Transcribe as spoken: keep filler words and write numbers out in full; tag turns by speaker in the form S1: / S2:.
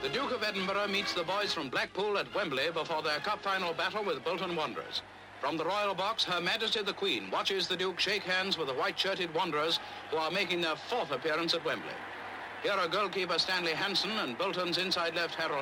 S1: The Duke of Edinburgh meets the boys from Blackpool at Wembley before their cup final battle with Bolton Wanderers. From the royal box, Her Majesty the Queen watches the Duke shake hands with the white-shirted Wanderers who are making their fourth appearance at Wembley. Here are goalkeeper Stanley Hansen and Bolton's inside left Harold